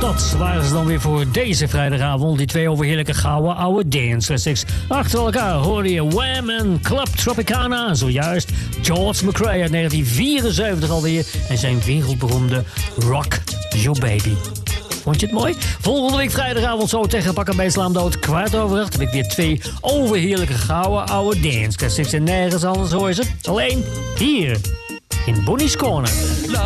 Dat waren ze dan weer voor deze vrijdagavond. Die twee overheerlijke gouden oude dance classics. Achter elkaar hoorde je Wham en Club Tropicana. En zojuist George McRae uit 1974 alweer. En zijn wereldberoemde Rock Your Baby. Vond je het mooi? Volgende week vrijdagavond zo tegen Pak en Bij Slaan Dood 7:15 heb ik weer twee overheerlijke gouden oude dance classics. En nergens anders hoor je ze. Alleen hier in Bonnie's Corner.